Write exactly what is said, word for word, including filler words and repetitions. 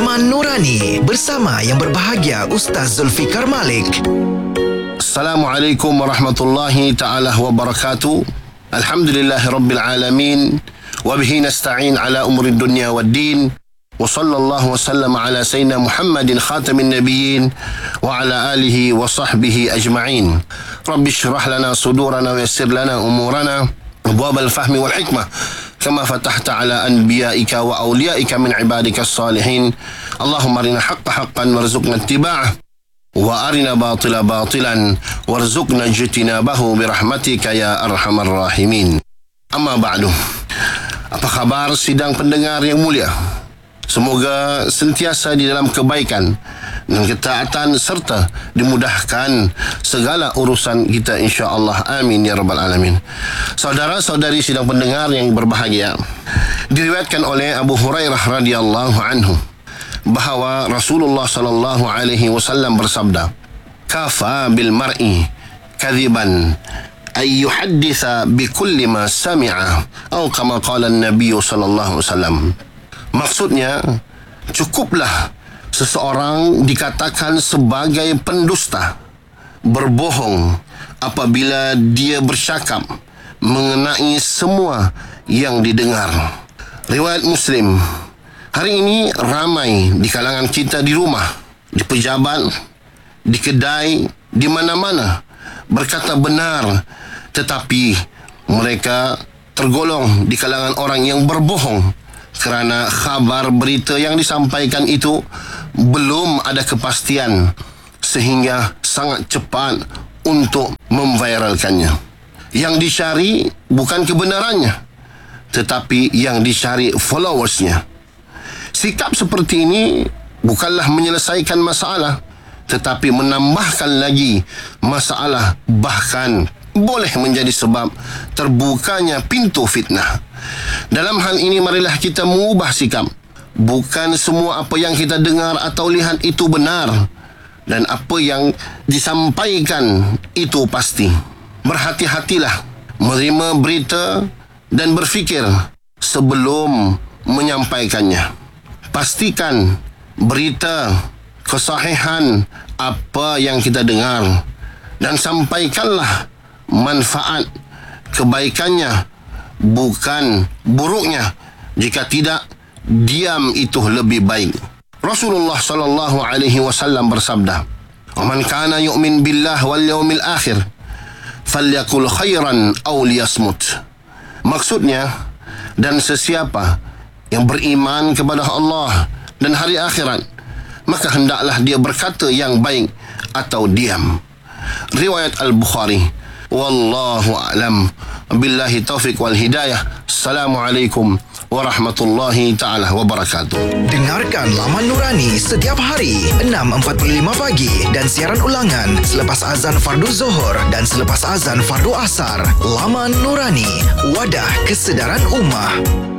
Laman Nurani bersama yang berbahagia Ustaz Zulfikar Malik. Assalamualaikum warahmatullahi ta'ala wabarakatuh. Alhamdulillahi rabbil alamin. Wabihi nasta'in ala umuri dunya wad din. Wa sallallahu wa sallam ala sayyidina Muhammadin khatamin nabiyyin wa ala alihi wa sahbihi ajma'in. Rabbi syrah lana sudurana wa yassir lana umurana abwab al-fahmi wal hikmah kama fatahta ala anbiya'ika wa awliya'ika min ibadika as-salihin. Allahumma arina haqqa haqqan warzuqna ittiba'ah wa arina batila batilan warzuqna ijtinabahu birahmatika ya arhamar rahimin. Amma ba'du. Apa khabar sidang pendengar yang mulia? Semoga sentiasa di dalam kebaikan dan ketaatan serta dimudahkan segala urusan kita insya-Allah. Amin ya rabbal alamin. Saudara-saudari sidang pendengar yang berbahagia, diriwayatkan oleh Abu Hurairah radhiyallahu anhu bahawa Rasulullah sallallahu alaihi wasallam bersabda, "Kafa bil mar'i kadhiban ay yuhadditha bi kulli ma sami'a," atau kama qala an-nabiy sallallahu alaihi wasallam. Maksudnya, cukuplah seseorang dikatakan sebagai pendusta, berbohong apabila dia bercakap mengenai semua yang didengar. Riwayat Muslim. Hari ini ramai di kalangan kita di rumah, di pejabat, di kedai, di mana-mana berkata benar, tetapi mereka tergolong di kalangan orang yang berbohong kerana khabar berita yang disampaikan itu belum ada kepastian sehingga sangat cepat untuk memviralkannya. Yang dicari bukan kebenarannya, tetapi yang dicari followersnya. Sikap seperti ini bukanlah menyelesaikan masalah, tetapi menambahkan lagi masalah, bahkan boleh menjadi sebab terbukanya pintu fitnah. Dalam hal ini marilah kita mengubah sikap. Bukan semua apa yang kita dengar atau lihat itu benar, dan apa yang disampaikan itu pasti. Berhati-hatilah menerima berita dan berfikir sebelum menyampaikannya. Pastikan berita kesahihan apa yang kita dengar dan sampaikanlah manfaat kebaikannya, bukan buruknya. Jika tidak, diam itu lebih baik. Rasulullah sallallahu alaihi wasallam bersabda, "Man kana yu'min billah wal yawmil akhir falyakul khairan aw liyasmut." Maksudnya, dan sesiapa yang beriman kepada Allah dan hari akhirat, maka hendaklah dia berkata yang baik atau diam. Riwayat Al-Bukhari. Wallahu a'lam. Billahi taufiq wal hidayah. Assalamualaikum warahmatullahi ta'ala wabarakatuh. Dengarkan Laman Nurani setiap hari enam empat puluh lima pagi dan siaran ulangan selepas azan fardu Zuhur dan selepas azan fardu Asar. Laman Nurani, wadah kesedaran ummah.